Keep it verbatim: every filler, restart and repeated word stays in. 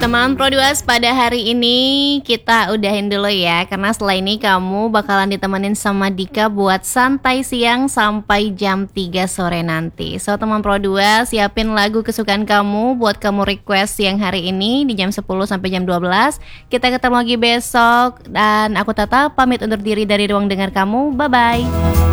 Teman Pro dua pada hari ini kita udahin dulu ya, karena setelah ini kamu bakalan ditemenin sama Dika buat santai siang sampai jam tiga sore nanti. So teman Pro dua, siapin lagu kesukaan kamu buat kamu request siang hari ini di jam sepuluh sampai jam dua belas. Kita ketemu lagi besok dan aku Tata pamit undur diri dari ruang dengar kamu. Bye bye.